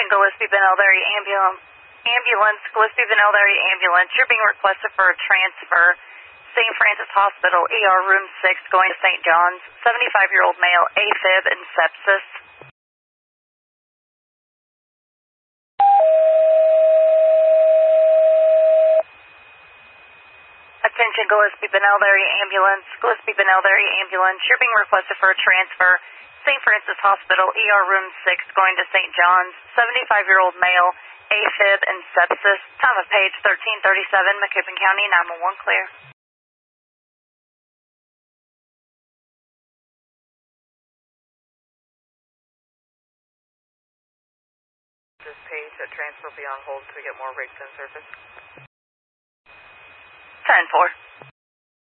Gillespie Benelberry ambulance, Gillespie Benelberry ambulance. You're being requested for a transfer. St. Francis Hospital, ER room 6, going to St. John's. 75-year-old male, AFib and sepsis. Attention Gillespie Benelberry ambulance, Gillespie Benelberry ambulance. You're being requested for a transfer. St. Francis Hospital, ER room 6, going to St. John's. 75-year-old male, AFib and sepsis. Time of page 1337, Macoupin County, 911 clear. This page at transfer be on hold to get more rigs in service. 10-4.